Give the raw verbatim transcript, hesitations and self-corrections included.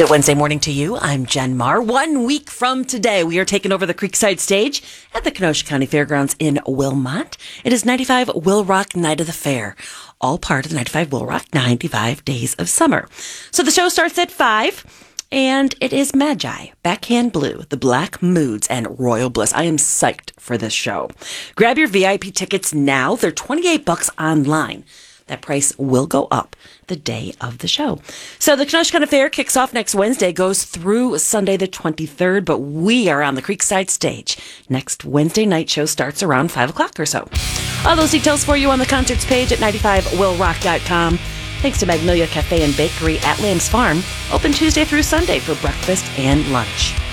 Good Wednesday morning to you. I'm Jen Marr. One week from today, we are taking over the Creekside stage at the Kenosha County Fairgrounds in Wilmot. It is ninety-five Will Rock Night of the Fair, all part of the ninety-five Will Rock ninety-five Days of Summer. So the show starts at five, and it is Magi, Backhand Blue, The Black Moods, and Royal Bliss. I am psyched for this show. Grab your V I P tickets now. They're twenty-eight bucks online. That price will go up the day of the show. So the Kenosha County Fair kicks off next Wednesday, goes through Sunday the twenty-third, but we are on the Creekside stage. Next Wednesday night show starts around five o'clock or so. All those details for you on the concerts page at ninety-five will rock dot com. Thanks to Magnolia Cafe and Bakery at Lamb's Farm, open Tuesday through Sunday for breakfast and lunch.